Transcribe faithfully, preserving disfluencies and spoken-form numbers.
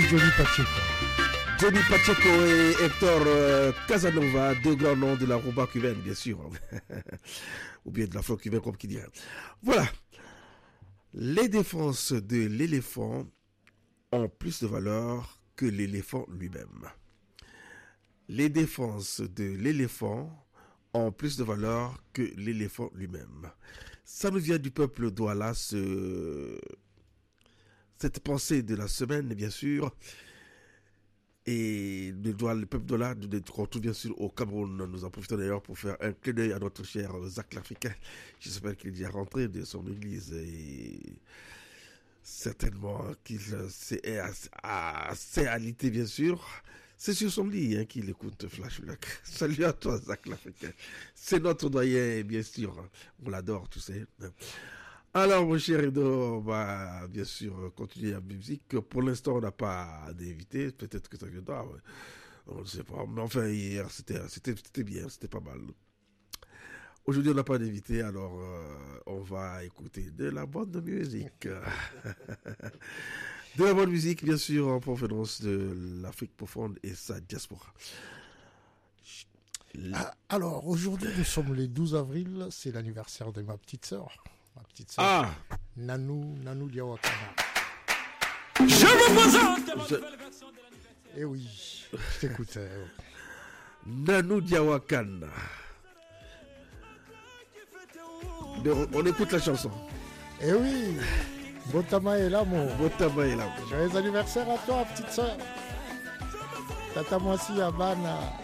Johnny Pacheco. Johnny Pacheco et Hector euh, Casanova, deux grands noms de la rumba cubaine, bien sûr. Ou bien de la flore cubaine, comme qui dirait. Voilà. Les défenses de l'éléphant ont plus de valeur que l'éléphant lui-même. Les défenses de l'éléphant ont plus de valeur que l'éléphant lui-même. Ça nous vient du peuple Douala, ce... cette pensée de la semaine, bien sûr. Et le, Douala, le peuple Douala, nous nous retrouve bien sûr au Cameroun. Nous en profitons d'ailleurs pour faire un clin d'œil à notre cher Zach l'Africain. J'espère qu'il est déjà rentré de son église et certainement qu'il s'est alité, bien sûr. C'est sur son lit hein, qu'il écoute Flash Black. Salut à toi, Zach l'Africain. C'est notre doyen, bien sûr. On l'adore, tu sais. Alors, mon cher Edo, on va bien sûr continuer la musique. Pour l'instant, on n'a pas d'invité. Peut-être que ça viendra. On ne sait pas. Mais enfin, hier, c'était, c'était, c'était bien. C'était pas mal. Aujourd'hui, on n'a pas d'invité. Alors, euh, on va écouter de la bonne musique. De la bonne musique, bien sûr, en provenance de l'Afrique profonde et sa diaspora. Ah, alors, aujourd'hui, nous sommes le douze avril. C'est l'anniversaire de ma petite sœur. Ma petite sœur. Ah Nanou, Nanou Diawakana. Je vous présente Je... Eh oui, je t'écoute. Euh... Nanou Diawakana. On, on écoute la chanson. Eh oui, Botama est là, mon. Botama est là. Joyeux anniversaire à toi, petite sœur. Tata Moissi Abana.